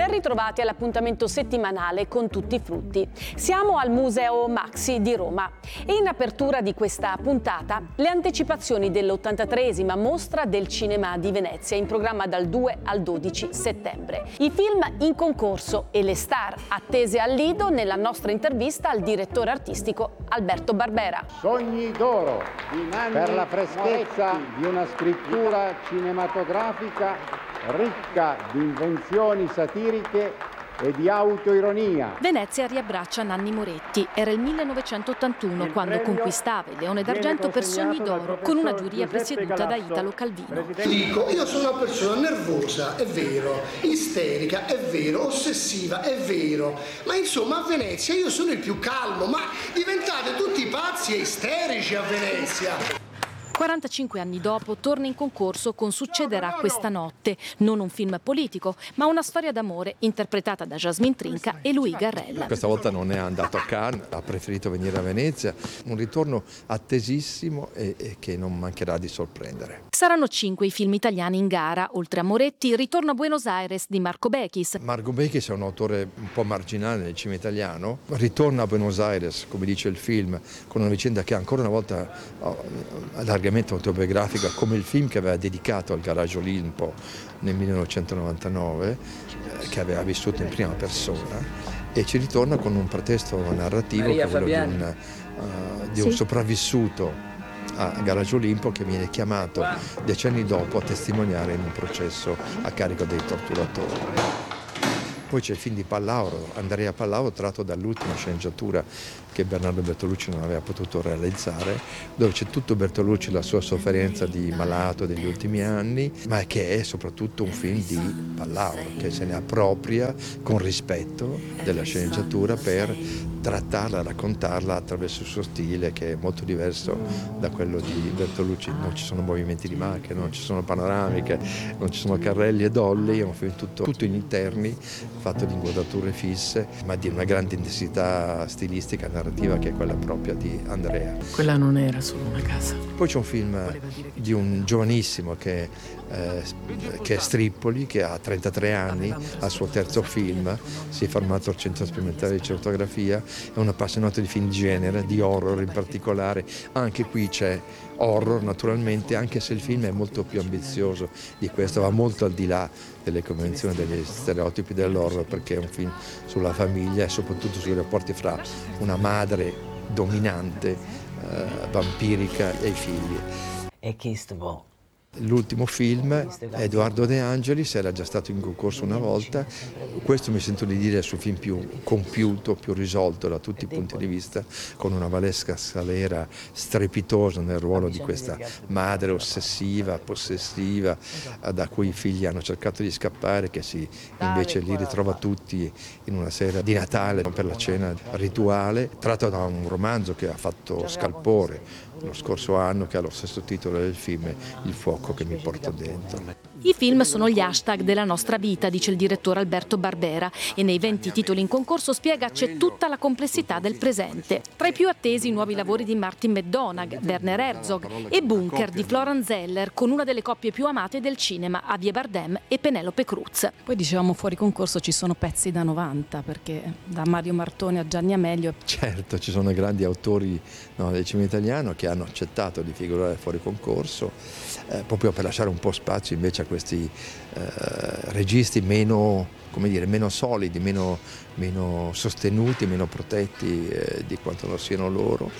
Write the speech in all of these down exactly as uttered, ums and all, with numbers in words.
Ben ritrovati all'appuntamento settimanale con Tutti i Frutti. Siamo al Museo Maxi di Roma e in apertura di questa puntata le anticipazioni dell'ottantatreesima Mostra del Cinema di Venezia in programma dal due al dodici settembre. I film in concorso e le star attese al Lido nella nostra intervista al direttore artistico Alberto Barbera. Sogni d'oro per la freschezza di una scrittura cinematografica ricca di invenzioni satiriche e di autoironia. Venezia riabbraccia Nanni Moretti. Era il millenovecentottantuno il quando conquistava il Leone d'Argento per Sogni d'oro con una giuria presieduta da Italo Calvino. Dico, io sono una persona nervosa, è vero, isterica, è vero, ossessiva, è vero, ma insomma a Venezia io sono il più calmo, ma diventate tutti pazzi e isterici a Venezia. quarantacinque anni dopo torna in concorso con Succederà questa notte, non un film politico, ma una storia d'amore interpretata da Jasmine Trinca e Louis Garrel. Questa volta non è andato a Cannes, ha preferito venire a Venezia, un ritorno attesissimo e, e che non mancherà di sorprendere. Saranno cinque i film italiani in gara, oltre a Moretti, Ritorno a Buenos Aires di Marco Bechis. Marco Bechis è un autore un po' marginale nel cinema italiano, ritorna a Buenos Aires, come dice il film, con una vicenda che ancora una volta oh, largamente autobiografica, come il film che aveva dedicato al Garage Olimpo nel millenovecentonovantanove, eh, che aveva vissuto in prima persona, e ci ritorna con un pretesto narrativo Maria che è quello di un, uh, di un sì. sopravvissuto a Garage Olimpo che viene chiamato decenni dopo a testimoniare in un processo a carico dei torturatori. Poi c'è il film di Pallauro, Andrea Pallauro, tratto dall'ultima sceneggiatura che Bernardo Bertolucci non aveva potuto realizzare, dove c'è tutto Bertolucci, la sua sofferenza di malato degli ultimi anni, ma che è soprattutto un film di Pallauro, che se ne appropria con rispetto della sceneggiatura per trattarla, raccontarla attraverso il suo stile, che è molto diverso da quello di Bertolucci. Non ci sono movimenti di macchina, non ci sono panoramiche, non ci sono carrelli e dolly, è un film tutto, tutto in interni, fatto di inquadrature fisse, ma di una grande intensità stilistica e narrativa che è quella propria di Andrea. Quella non era solo una casa. Poi c'è un film di un giovanissimo che, eh, che è Strippoli, che ha trentatré anni, al suo terzo film, si è formato al Centro Sperimentale di Cinematografia, è un appassionato di film di genere, di horror in particolare. Anche qui c'è horror naturalmente, anche se il film è molto più ambizioso di questo, va molto al di là delle convenzioni, degli stereotipi dell'horror, perché è un film sulla famiglia e soprattutto sui rapporti fra una madre dominante, eh, vampirica e i figli. E chi sto? L'ultimo film, Edoardo De Angelis, era già stato in concorso una volta, questo mi sento di dire è il suo film più compiuto, più risolto da tutti i punti di vista, con una Valesca Salera strepitosa nel ruolo di questa madre ossessiva, possessiva, da cui i figli hanno cercato di scappare, che si invece li ritrova tutti in una sera di Natale per la cena rituale, tratto da un romanzo che ha fatto scalpore lo scorso anno, che ha lo stesso titolo del film, Il fuoco che mi porto dentro. I film sono gli hashtag della nostra vita, dice il direttore Alberto Barbera, e nei venti titoli in concorso spiega c'è tutta la complessità del presente. Tra i più attesi i nuovi lavori di Martin McDonagh, Werner Herzog e Bunker di Florian Zeller, con una delle coppie più amate del cinema, Javier Bardem e Penelope Cruz. Poi dicevamo fuori concorso ci sono pezzi da novanta, perché da Mario Martoni a Gianni Amelio. Certo, ci sono grandi autori no, del cinema italiano che hanno accettato di figurare fuori concorso, eh, proprio per lasciare un po' spazio invece a questi eh, registi meno, come dire, meno solidi, meno, meno sostenuti, meno protetti eh, di quanto lo siano loro.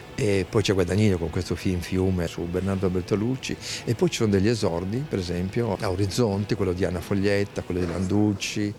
E poi c'è Guadagnino con questo film Fiume su Bernardo Bertolucci, e poi ci sono degli esordi, per esempio a Orizzonti, quello di Anna Foglietta, quello di Landucci.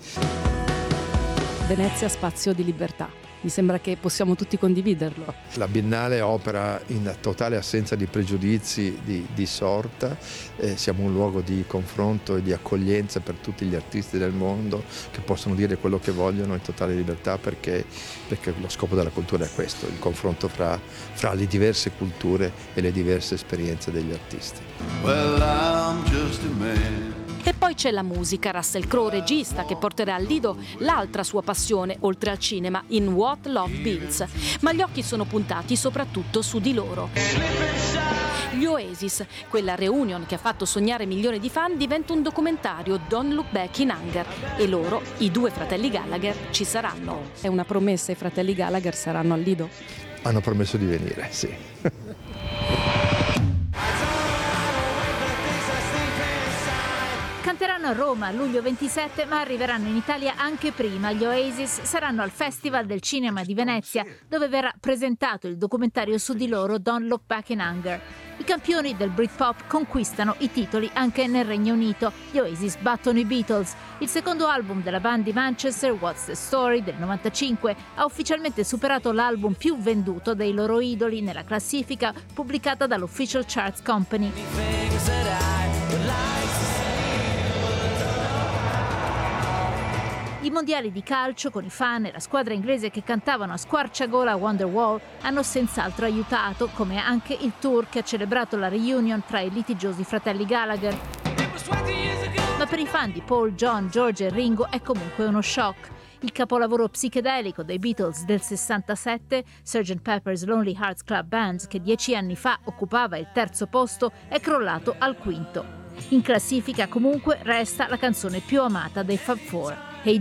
Venezia, spazio di libertà. Mi sembra che possiamo tutti condividerlo. La Biennale opera in totale assenza di pregiudizi di, di sorta, eh, siamo un luogo di confronto e di accoglienza per tutti gli artisti del mondo che possono dire quello che vogliono in totale libertà, perché, perché lo scopo della cultura è questo, il confronto fra, fra le diverse culture e le diverse esperienze degli artisti. Well, I'm just a man. E poi c'è la musica, Russell Crowe, regista, che porterà al Lido l'altra sua passione, oltre al cinema, in What Love Builds. Ma gli occhi sono puntati soprattutto su di loro. Gli Oasis, quella reunion che ha fatto sognare milioni di fan, diventa un documentario, Don't Look Back in Anger, e loro, i due fratelli Gallagher, ci saranno. È una promessa, i fratelli Gallagher saranno al Lido? Hanno promesso di venire, sì. Canteranno a Roma luglio ventisette, ma arriveranno in Italia anche prima. Gli Oasis saranno al Festival del Cinema di Venezia, dove verrà presentato il documentario su di loro, Don't Look Back in Anger. I campioni del Britpop conquistano i titoli anche nel Regno Unito. Gli Oasis battono i Beatles. Il secondo album della band di Manchester, What's the Story, del novantacinque, ha ufficialmente superato l'album più venduto dei loro idoli nella classifica pubblicata dall'Official Charts Company. I mondiali di calcio, con i fan e la squadra inglese che cantavano a squarciagola Wonderwall, hanno senz'altro aiutato, come anche il tour che ha celebrato la reunion tra i litigiosi fratelli Gallagher. Ma per i fan di Paul, John, George e Ringo è comunque uno shock. Il capolavoro psichedelico dei Beatles del sessantasette, sergeant Pepper's Lonely Hearts Club Band, che dieci anni fa occupava il terzo posto, è crollato al quinto. In classifica comunque resta la canzone più amata dei Fab Four.